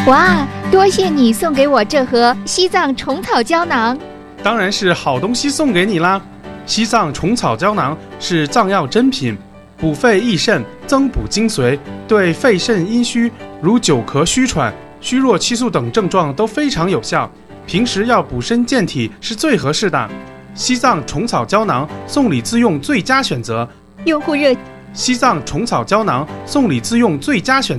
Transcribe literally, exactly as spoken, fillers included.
哇，多谢你送给我这盒西藏虫草胶囊。 当然是好东西送给你啦！西藏虫草胶囊是藏药珍品，补肺益肾，增补精髓，对肺肾阴虚如久咳、虚喘、虚弱气肃等症状都非常有效。平时要补身健体是最合适的。西藏虫草胶囊送礼自用最佳选择。 用户热西藏虫草胶囊送礼自用最佳选择。